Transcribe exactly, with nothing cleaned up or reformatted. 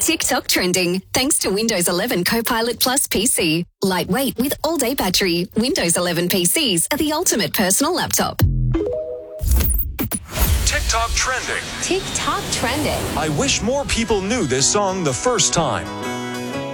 TikTok trending thanks to Windows eleven Copilot Plus P C. Lightweight with all-day battery, Windows eleven P Cs are the ultimate personal laptop. TikTok trending. TikTok trending. I wish more people knew this song the first time.